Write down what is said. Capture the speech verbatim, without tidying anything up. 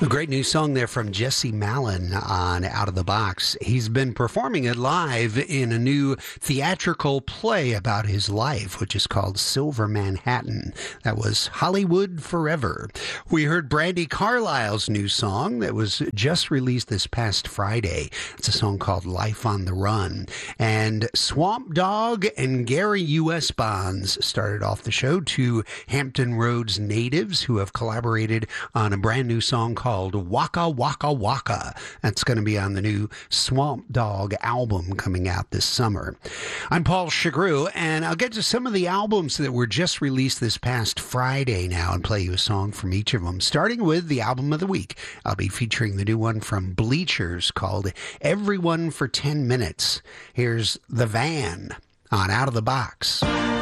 A great new song there from Jesse Malin on Out of the Box. He's been performing it live in a new theatrical play about his life, which is called Silver Manhattan. That was Hollywood Forever. We heard Brandi Carlile's new song that was just released this past Friday. It's a song called Life on the Run. And Swamp Dogg and Gary U S. Bonds started off the show, two Hampton Roads natives who have collaborated on a brand new song called Waka Waka Waka. That's going to be on the new Swamp Dogg album coming out this summer. I'm Paul Chagru, and I'll get to some of the albums that were just released this past Friday now and play you a song from each of them, starting with the album of the week. I'll be featuring the new one from Bleachers called Everyone for ten minutes. Here's The Van on Out of the Box.